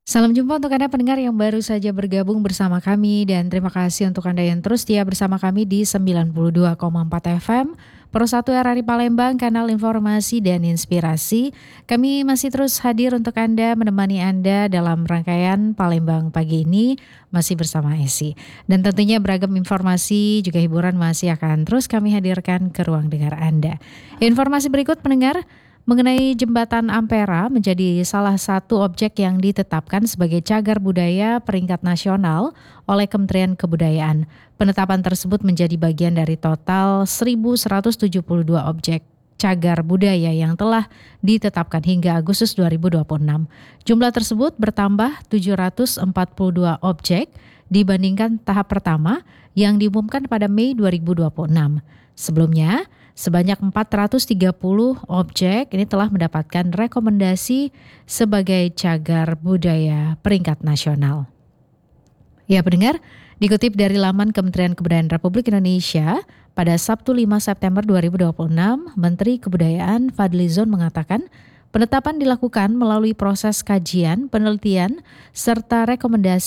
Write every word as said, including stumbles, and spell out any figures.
Salam jumpa untuk Anda pendengar yang baru saja bergabung bersama kami dan terima kasih untuk Anda yang terus setia bersama kami di sembilan puluh dua koma empat F M, Pro satu R R I Palembang, kanal informasi dan inspirasi. Kami masih terus hadir untuk Anda, menemani Anda dalam rangkaian Palembang pagi ini masih bersama Esi. Dan tentunya beragam informasi juga hiburan masih akan terus kami hadirkan ke ruang dengar Anda. Informasi berikut pendengar, mengenai Jembatan Ampera menjadi salah satu objek yang ditetapkan sebagai cagar budaya peringkat nasional oleh Kementerian Kebudayaan. Penetapan tersebut menjadi bagian dari total seribu seratus tujuh puluh dua objek cagar budaya yang telah ditetapkan hingga Agustus dua ribu dua puluh enam. Jumlah tersebut bertambah tujuh ratus empat puluh dua objek dibandingkan tahap pertama yang diumumkan pada Mei dua ribu dua puluh enam. Sebelumnya, sebanyak empat ratus tiga puluh objek ini telah mendapatkan rekomendasi sebagai cagar budaya peringkat nasional. Ya pendengar, dikutip dari laman Kementerian Kebudayaan Republik Indonesia, pada Sabtu lima September dua ribu dua puluh enam, Menteri Kebudayaan Fadlizon mengatakan penetapan dilakukan melalui proses kajian, penelitian, serta rekomendasi